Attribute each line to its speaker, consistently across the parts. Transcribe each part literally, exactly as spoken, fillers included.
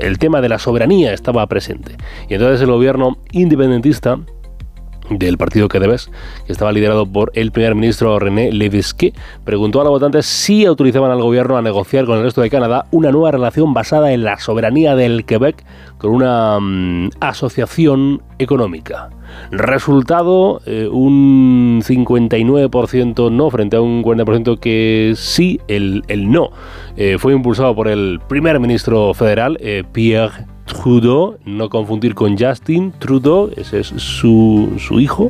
Speaker 1: el tema de la soberanía estaba presente. Y entonces el gobierno independentista del partido Quedebés, que estaba liderado por el primer ministro René Lévesque, preguntó a los votantes si autorizaban al gobierno a negociar con el resto de Canadá una nueva relación basada en la soberanía del Quebec con una um, asociación económica. Resultado, eh, un cincuenta y nueve por ciento no frente a un cuarenta por ciento que sí. El, el no eh, fue impulsado por el primer ministro federal, eh, Pierre Trudeau, no confundir con Justin Trudeau, ese es su, su hijo,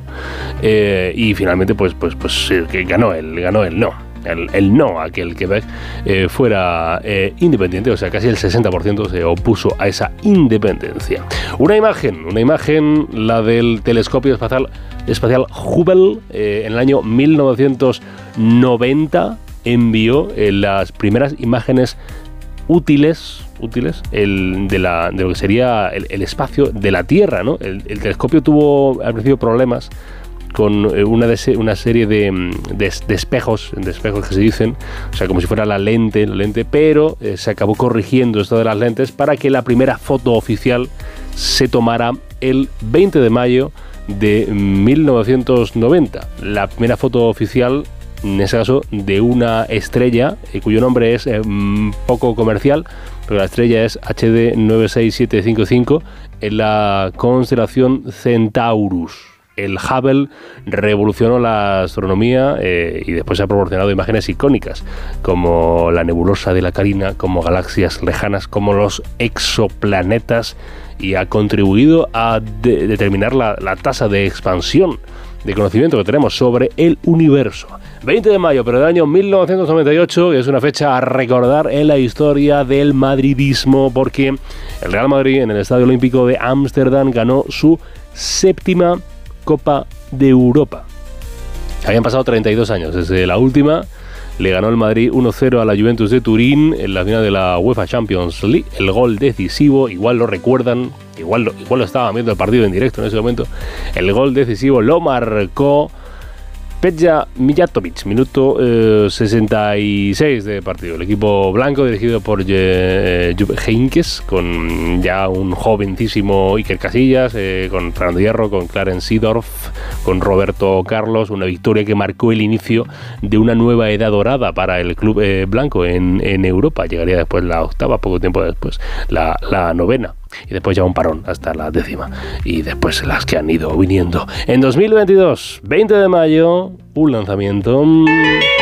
Speaker 1: eh, y finalmente pues, pues, pues que ganó él, ganó el no. El, el no a que el Quebec eh, fuera eh, independiente, o sea, casi el sesenta por ciento se opuso a esa independencia. Una imagen, una imagen, la del telescopio espacial, espacial Hubble, eh, en el año mil novecientos noventa envió eh, las primeras imágenes útiles, útiles el, de, la, de lo que sería el, el espacio de la Tierra, ¿no? El, el telescopio tuvo al principio problemas con una, de, una serie de, de, de espejos, de espejos que se dicen, o sea, como si fuera la lente, la lente, pero eh, se acabó corrigiendo esto de las lentes para que la primera foto oficial se tomara el veinte de mayo de mil novecientos noventa. La primera foto oficial, en ese caso, de una estrella eh, cuyo nombre es eh, poco comercial, pero la estrella es H D nueve seis siete cinco cinco en la constelación Centaurus. El Hubble revolucionó la astronomía eh, y después ha proporcionado imágenes icónicas como la nebulosa de la Carina, como galaxias lejanas, como los exoplanetas, y ha contribuido a de- determinar la, la tasa de expansión de conocimiento que tenemos sobre el universo. veinte de mayo, pero del año mil novecientos noventa y ocho, es una fecha a recordar en la historia del madridismo, porque el Real Madrid en el Estadio Olímpico de Ámsterdam ganó su séptima Copa de Europa. Habían pasado treinta y dos años desde la última. Le ganó el Madrid uno cero a la Juventus de Turín en la final de la UEFA Champions League. El gol decisivo, igual lo recuerdan, igual lo, igual lo estaban viendo el partido en directo en ese momento. El gol decisivo lo marcó Peja Mijatovic, minuto eh, sesenta y seis de partido. El equipo blanco, dirigido por eh, Jupp Heynckes, con ya un jovencísimo Iker Casillas, eh, con Fernando Hierro, con Clarence Seedorf, con Roberto Carlos. Una victoria que marcó el inicio de una nueva edad dorada para el club eh, blanco en, en Europa. Llegaría después la octava, poco tiempo después la, la novena. Y después ya un parón hasta la décima. Y después las que han ido viniendo. En dos mil veintidós, veinte de mayo, un lanzamiento